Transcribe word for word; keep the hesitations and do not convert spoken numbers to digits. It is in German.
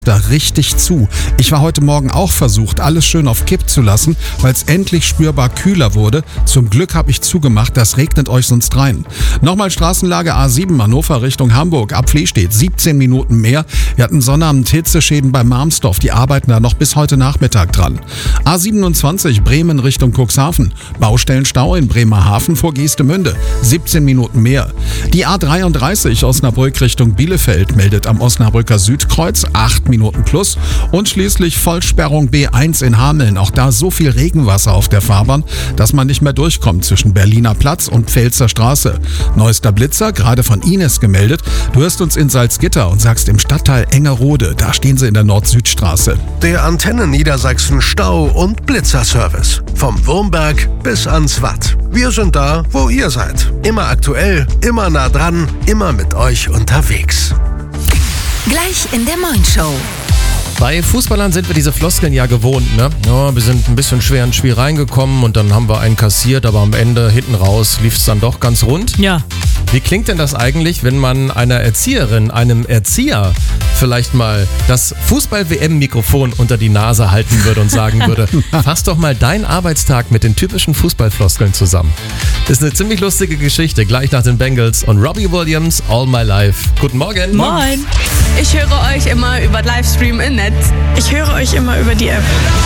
da richtig zu. Ich war heute Morgen auch versucht, alles schön auf Kipp zu lassen, weil es endlich spürbar kühler wurde. Zum Glück habe ich zugemacht, das regnet euch sonst rein. Nochmal Straßenlage A sieben, Hannover Richtung Hamburg. Ab Flehstedt siebzehn Minuten mehr. Wir hatten Sonnabend Hitzeschäden bei Marmsdorf, die arbeiten da noch bis heute Nachmittag dran. A siebenundzwanzig, Bremen Richtung Cuxhaven. Baustellenstau in Bremerhaven vor Geestemünde. siebzehn Minuten mehr. Die A dreiunddreißig, Osnabrück Richtung Bielefeld, meldet am Osnabrücker Südkreuz acht Minuten plus. Und schließlich Vollsperrung B eins in Hameln. Auch da so viel Regenwasser auf der Fahrbahn, dass man nicht mehr durchkommt zwischen Berliner Platz und Pfälzer Straße. Neuester Blitzer, gerade von Ines gemeldet. Du hörst uns in Salzgitter und sagst im Stadtteil Engerode. Da stehen sie in der Nord-Süd-Straße. Der Antenne Niedersachsen Stau- und Blitzerservice. Vom Wurmberg bis ans Watt. Wir sind da, wo ihr seid. Immer aktuell, immer nah dran, immer mit euch unterwegs. Gleich in der Morning-Show. Bei Fußballern sind wir diese Floskeln ja gewohnt, ne? Ja, wir sind ein bisschen schwer ins Spiel reingekommen und dann haben wir einen kassiert, aber am Ende, hinten raus, lief es dann doch ganz rund. Ja. Wie klingt denn das eigentlich, wenn man einer Erzieherin, einem Erzieher vielleicht mal das Fußball-W M-Mikrofon unter die Nase halten würde und sagen würde, fass doch mal deinen Arbeitstag mit den typischen Fußballfloskeln zusammen. Das ist eine ziemlich lustige Geschichte, gleich nach den Bengals und Robbie Williams, All My Life. Guten Morgen. Moin. Ich höre euch immer über Livestream im Netz. Ich höre euch immer über die App.